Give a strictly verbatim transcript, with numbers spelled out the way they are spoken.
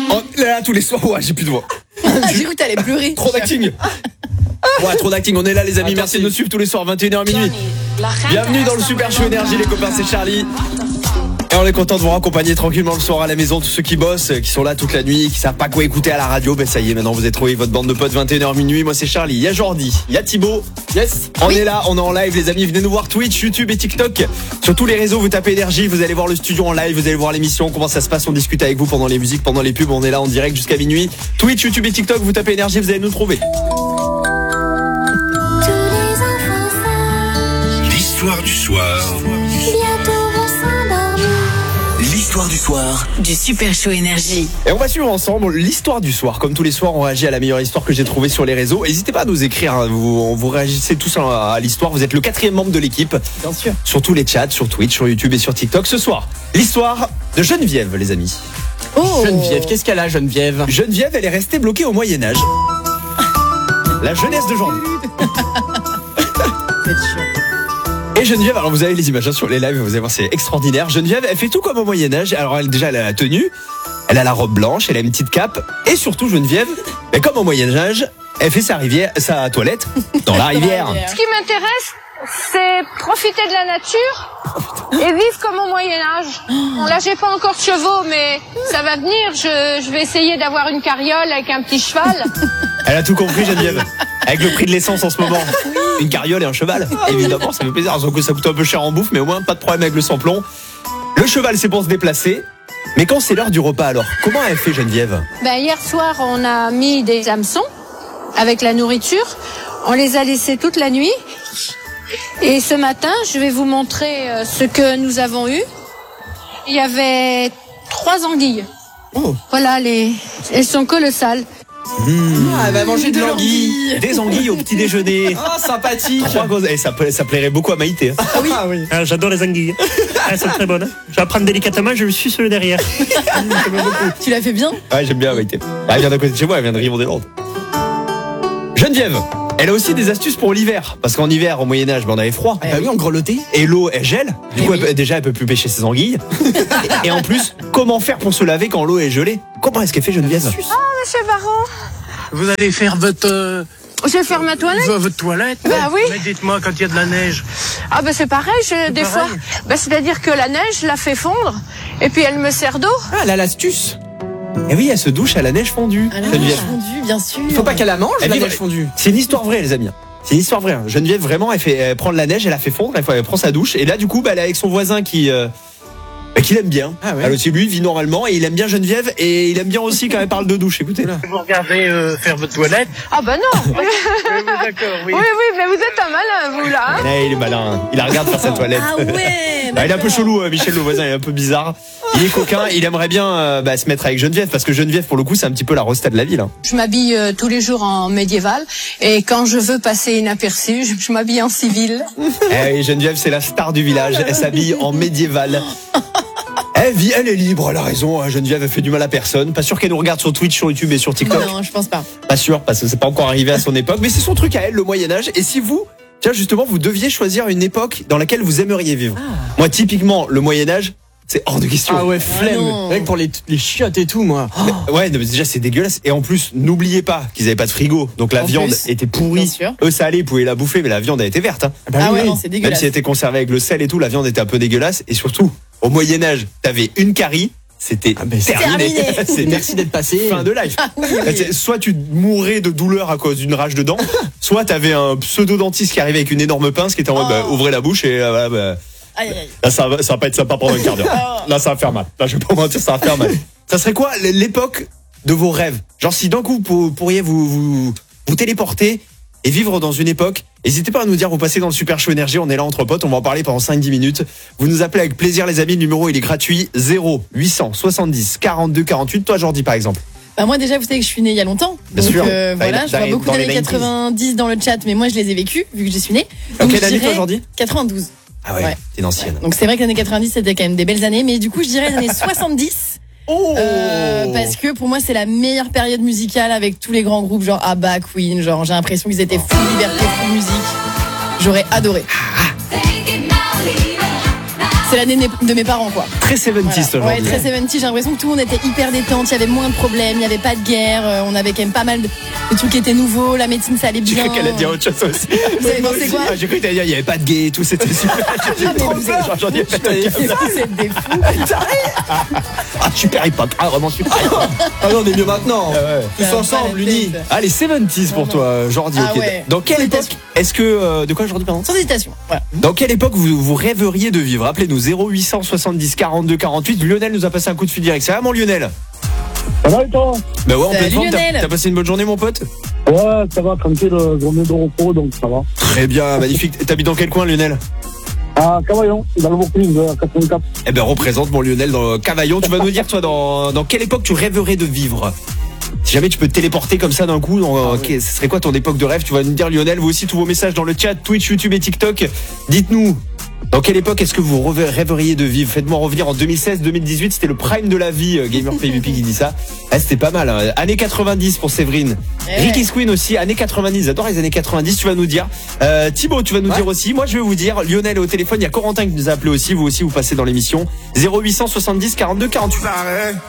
Oh, là, tous les soirs, ouais, j'ai plus de voix. J'ai cru que t'allais pleurer. Trop d'acting. Ouais, trop d'acting, on est là les amis, merci de nous suivre tous les soirs vingt et une heures minuit. Bienvenue dans le Super Show Énergie les copains, c'est Charlie. Et on est content de vous raccompagner tranquillement le soir à la maison, tous ceux qui bossent, qui sont là toute la nuit, qui savent pas quoi écouter à la radio, ben ça y est, maintenant vous avez trouvé votre bande de potes vingt et une heures minuit. Moi c'est Charlie, il y a Jordi, il y a Thibaut. Yes. On oui. est là, on est en live les amis, venez nous voir Twitch, YouTube et TikTok. Sur tous les réseaux, vous tapez Énergie, vous allez voir le studio en live, vous allez voir l'émission, comment ça se passe, on discute avec vous pendant les musiques, pendant les pubs, on est là en direct jusqu'à minuit. Twitch, YouTube et TikTok, vous tapez Énergie, vous allez nous trouver. L'histoire du soir. L'histoire du soir du Super Show Énergie. Et on va suivre ensemble l'histoire du soir. Comme tous les soirs, on réagit à la meilleure histoire que j'ai trouvée sur les réseaux. N'hésitez pas à nous écrire, hein. vous, vous réagissez tous à l'histoire. Vous êtes le quatrième membre de l'équipe. Bien sûr. Sur tous les chats, sur Twitch, sur YouTube et sur TikTok. Ce soir, l'histoire de Geneviève, les amis. Oh. Geneviève, qu'est-ce qu'elle a, Geneviève? Geneviève, elle est restée bloquée au Moyen-Âge. La jeunesse d'aujourd'hui. C'est sûr. Et Geneviève, alors vous avez les images sur les lives, vous allez voir, c'est extraordinaire. Geneviève, elle fait tout comme au Moyen-Âge. Alors elle, déjà, elle a la tenue, elle a la robe blanche, elle a une petite cape. Et surtout, Geneviève, mais comme au Moyen-Âge, elle fait sa rivière, sa toilette dans la rivière. Ce qui m'intéresse, c'est profiter de la nature et vivre comme au Moyen-Âge. Bon, là, j'ai pas encore de chevaux, mais ça va venir. Je, je vais essayer d'avoir une carriole avec un petit cheval. Elle a tout compris, Geneviève. Avec le prix de l'essence en ce moment. Une carriole et un cheval. Évidemment, ça fait plaisir. Sauf que ça coûte un peu cher en bouffe, mais au moins, pas de problème avec le samplon. Le cheval, c'est pour se déplacer. Mais quand c'est l'heure du repas, alors, comment elle fait, Geneviève? Ben, hier soir, on a mis des hameçons avec la nourriture. On les a laissés toute la nuit. Et ce matin, je vais vous montrer ce que nous avons eu. Il y avait trois anguilles. Oh. Voilà, les... elles sont colossales. Mmh. Ah, elle va manger de l'anguille. Des anguilles au petit déjeuner. Oh, sympathique. Trois grosses... Et ça, ça plairait beaucoup à Maïté. Hein. Ah oui, ah, oui. Ah, j'adore les anguilles. Elles sont très bonnes. Je vais apprendre délicatement, je le suis sur le derrière. Tu l'as fait bien? Ouais, j'aime bien Maïté. Ah, elle vient d'à côté de chez moi, elle vient de Rivon-des-Landes. Geneviève, elle a aussi des astuces pour l'hiver. Parce qu'en hiver, au Moyen-Âge, ben, on avait froid. Bah oui, on grelottait. Et l'eau, elle gèle. Du Et coup, oui. elle, déjà, elle peut plus pêcher ses anguilles. et, et en plus, comment faire pour se laver quand l'eau est gelée? Comment est-ce qu'elle fait, Geneviève? Monsieur Baron, Vous allez faire votre, euh, je vais faire ma toilette. votre toilette. Bah oui. Mais dites-moi quand il y a de la neige. Ah ben c'est pareil, je, des pareil. fois, ben, c'est-à-dire que la neige la fait fondre et puis elle me sert d'eau. Ah, elle a l'astuce. Et oui, elle se douche à la neige fondue. À la neige Geneviève. fondue, bien sûr. Il faut pas qu'elle la mange, Elle la vit- neige fondue. C'est une histoire vraie, les amis. C'est une histoire vraie. hein. Geneviève, vraiment, elle, fait, elle prend de la neige, elle la fait fondre, elle, fait- elle prend sa douche. Et là, du coup, bah, elle est avec son voisin qui, euh, bah, qui l'aime bien. Ah ouais. Alors, aussi, lui, il vit normalement et il aime bien Geneviève. Et il aime bien aussi quand elle parle de douche. Écoutez. Vous regardez euh, faire votre toilette. Ah ben non. oui, Oui, oui, d'accord, oui. oui, mais vous êtes un malin, vous là. Hein. Eh, il est malin. Il la regarde faire sa toilette. Ah ouais. Bah, il est un peu chelou, euh, Michel, le voisin, il est un peu bizarre. Il est coquin, il aimerait bien euh, bah, se mettre avec Geneviève parce que Geneviève, pour le coup, c'est un petit peu la rosta de la ville. hein. Je m'habille euh, tous les jours en médiéval et quand je veux passer inaperçu, je, je m'habille en civil. Eh, et Geneviève, c'est la star du village. Elle s'habille en médiéval. Elle vit, elle est libre, elle a raison. Geneviève, elle fait du mal à personne. Pas sûr qu'elle nous regarde sur Twitch, sur YouTube et sur TikTok. Non, je pense pas. Pas sûr, parce que c'est pas encore arrivé à son époque. Mais c'est son truc à elle, le Moyen-Âge. Et si vous, tiens, justement, vous deviez choisir une époque dans laquelle vous aimeriez vivre. Moi, typiquement, le Moyen-Âge, c'est hors de question. Ah ouais, flemme. non. Rien que pour les, les chiottes et tout, moi. Mais- ouais, non, mais déjà, c'est dégueulasse. Et en plus, n'oubliez pas qu'ils avaient pas de frigo. Donc la En viande plus, était pourrie. bien sûr. Eux, ça allait, ils pouvaient la bouffer, mais la viande a été verte. Hein. Bah Ah oui, ouais, oui. non, c'est Même dégueulasse. si elle était conservée avec le sel et tout, la viande était un peu dégueulasse. Et surtout, au Moyen-Âge, t'avais une carie, c'était Ah, mais c'est terminé. terminé. C'est Merci d'être passé. fin de life. Ah oui, Bah, c'est- Soit tu mourrais de douleur à cause d'une rage de dents, soit t'avais un pseudo-dentiste qui arrivait avec une énorme pince qui était en mode, bah, Oh. ouvrez la bouche et euh, voilà, bah, Aïe, aïe, aïe. là ça va, ça va pas être sympa pendant un quart d'heure. Là ça va faire mal. Là je vais pas mentir, ça va faire mal. Ça serait quoi l'époque de vos rêves? Genre si d'un coup vous pourriez vous, vous, vous téléporter et vivre dans une époque, n'hésitez pas à nous dire, vous passez dans le Super Show Énergie, on est là entre potes, on va en parler pendant cinq dix minutes. Vous nous appelez avec plaisir les amis, le numéro il est gratuit, zéro huit cent soixante-dix quarante-deux quarante-huit. Toi Jordi par exemple. Bah moi déjà vous savez que je suis née il y a longtemps. Bien Donc sûr. euh, Bah, voilà, dans- je vois beaucoup dans les d'années quatre-vingt-dix. quatre-vingt-dix dans le chat, mais moi je les ai vécues vu que j'y suis née. Ok, Donc, je d'année toi dirais Jordi? quatre-vingt-douze. Ah ouais, Ouais. t'es une ancienne. Donc c'est vrai que les années quatre-vingt-dix c'était quand même des belles années, mais du coup je dirais les années soixante-dix. Oh Euh, parce que pour moi c'est la meilleure période musicale avec tous les grands groupes genre ABBA, Queen, genre j'ai l'impression qu'ils étaient full liberté, full musique. J'aurais adoré. C'est l'année de mes- de mes parents, quoi. Très soixante-dix Voilà. Ouais, aujourd'hui. très soixante-dix. J'ai l'impression que tout le monde était hyper détente. Il y avait moins de problèmes. Il n'y avait pas de guerre. euh, On avait quand même pas mal de, de trucs qui étaient nouveaux. La médecine, ça allait J'ai bien. cru qu'elle allait dire autre chose aussi. Vous avez Moi pensé aussi. quoi Ah, j'ai cru que t'allais dire il n'y avait pas de gay et tout, c'était super. J'ai Ah, mais trop vous peur. êtes- J'en ai fait un câble. Vous êtes des fous. Ah, super hip-hop. Ah, vraiment super hip-hop. Ah non, on est mieux maintenant. Tous Ça va ensemble, pas la unis. tête. Allez, soixante-dix pour toi, Jordi. Ah ok. ouais. Dans quelle Sans époque hésitation. est-ce que. euh, de quoi, Jordi, pardon Sans hésitation. Voilà. Dans quelle époque vous, vous rêveriez de vivre? Appelez-nous zéro huit cent soixante-dix quarante-deux quarante-huit. Lionel nous a passé un coup de fil direct. Ça va, mon Lionel? Ça va et toi? Bah ouais, en Salut, pleine forme. T'as Lionel. t'as passé une bonne journée, mon pote? Ouais, ça va, tranquille, journée de repos, donc ça va. Très bien, magnifique. T'habites dans quel coin, Lionel? À Cavaillon, dans le Vaucluse, à quatre-vingt-quatre. Eh ben, représente mon Lionel dans Cavaillon. Tu vas nous dire, toi, dans, dans quelle époque tu rêverais de vivre? Si jamais tu peux te téléporter comme ça d'un coup, dans, ok, ce serait quoi ton époque de rêve? Tu vas nous dire, Lionel. Vous aussi, tous vos messages dans le chat, Twitch, YouTube et TikTok. Dites-nous, dans quelle époque est-ce que vous rêve- rêveriez de vivre? Faites-moi revenir en deux mille seize deux mille dix-huit, c'était le prime de la vie. euh, Gamer P V P qui dit ça. Ah, c'était pas mal. Hein. Années quatre-vingt-dix pour Séverine. Eh Ricky Squeen aussi, années quatre-vingt-dix. J'adore les années quatre-vingt-dix, tu vas nous dire. Euh, Thibaut, tu vas nous Ouais. dire aussi. Moi, je vais vous dire. Lionel est au téléphone. Il y a Corentin qui nous a appelé aussi. Vous aussi, vous passez dans l'émission. zéro huit cent soixante-dix quarante-deux quarante-huit.